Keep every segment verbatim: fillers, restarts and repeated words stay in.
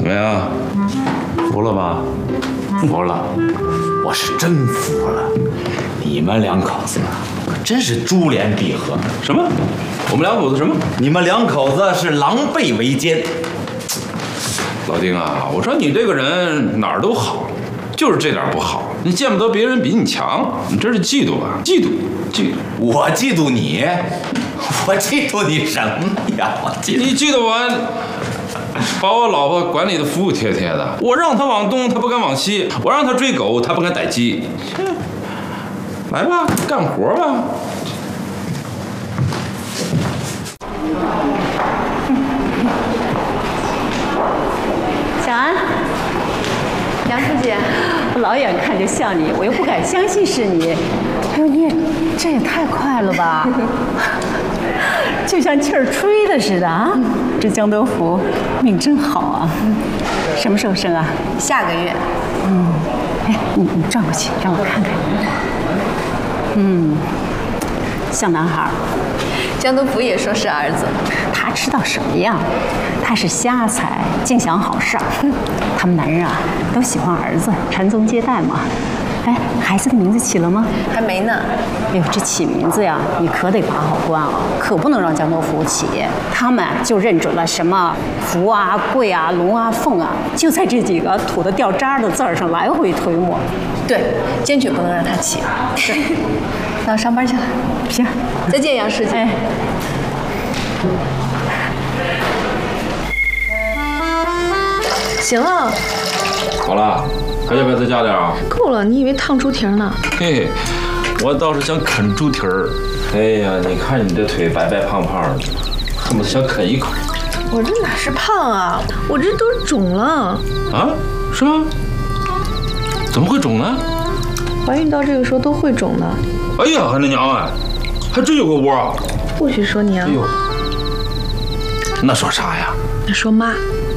怎么样？服了吧？ 服了，我是真服了。你们两口子可真是珠联璧合。 什么？我们两口子什么？ 你们两口子是狼狈为奸。 老丁啊，我说你这个人哪儿都好，就是这点不好，你见不得别人比你强，你这是嫉妒吧？嫉妒，嫉妒。 我嫉妒你？我嫉妒你什么呀？我嫉妒你嫉妒我，把我老婆管理的服服帖帖的，我让她往东，她不敢往西；我让她追狗，她不敢逮鸡。来吧，干活吧。 小安， 杨书记， 我老远看就像你，我又不敢相信是你。哎呦，你也这也太快了吧！就像气儿吹的似的啊！这江德福命真好啊！什么时候生啊？ 下个月。 嗯，哎，你你转过去，让我看看。嗯，像男孩。 江德福也说是儿子。 他知道什么呀？他是瞎猜，净想好事儿。他们男人啊，都喜欢儿子，传宗接代嘛。哎，孩子的名字起了吗？ 还没呢。 哎呦，这起名字呀，你可得把好关啊，可不能让江德福起。他们就认准了什么福啊、贵啊、龙啊、凤啊，就在这几个土的掉渣的字儿上来回推磨。 对，坚决不能让他起。是，那我上班去了。 行， 再见，杨书记。 哎。 行了。 好了，还要不要再加点啊？ 够了，你以为烫猪蹄呢？ 嘿嘿，我倒是想啃猪蹄儿。哎呀，你看你这腿白白胖胖的，恨不得想啃一口。 我这哪是胖啊，我这都是肿了。 啊？是吗？怎么会肿呢？ 怀孕到这个时候都会肿的。 哎呀，俺的娘哎，还真有个窝啊！ 不许说娘。 哎呦，那说啥呀？ 那说妈。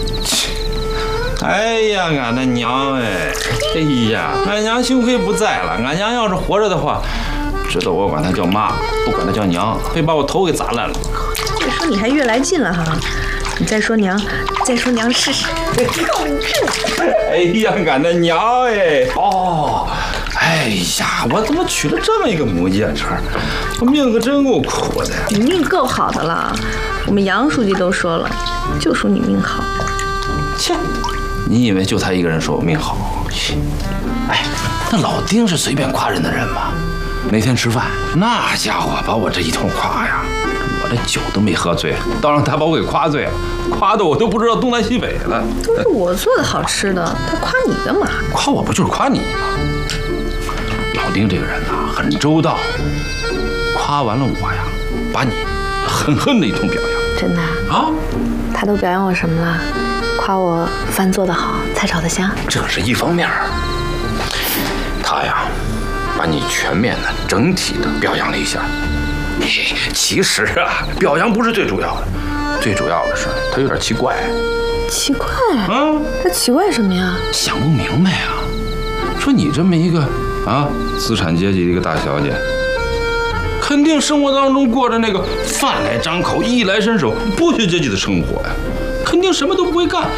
哎呀，俺的娘哎！哎呀，俺娘幸亏不在了。俺娘要是活着的话，知道我管她叫妈，不管她叫娘，会把我头给砸烂了。 再说你还越来劲了哈！你再说娘，再说娘试试。 哎呀，俺的娘哎！哦，哎呀，我怎么娶了这么一个母夜叉？我命可真够苦的。 你命够好的了，我们杨书记都说了，就说你命好。 切！你以为就他一个人说我命好？哎，那老丁是随便夸人的人吗？那天吃饭，那家伙把我这一通夸呀，我这酒都没喝醉，倒让他把我给夸醉了，夸的我都不知道东南西北了。 都是我做的好吃的，他夸你干嘛？ 夸我不就是夸你吗？老丁这个人呐，很周到，夸完了我呀，把你狠狠的一通表扬。 真的啊？ 他都表扬我什么了？夸我饭做得好，菜炒得香， 这是一方面儿。他呀，把你全面的、整体的表扬了一下。嘿，其实啊，表扬不是最主要的，最主要的是他有点奇怪。 奇怪？ 啊？ 他奇怪什么呀？ 想不明白呀。说你这么一个啊，资产阶级的一个大小姐，肯定生活当中过着那个饭来张口、衣来伸手、剥削阶级的生活呀。肯定什么都不会干，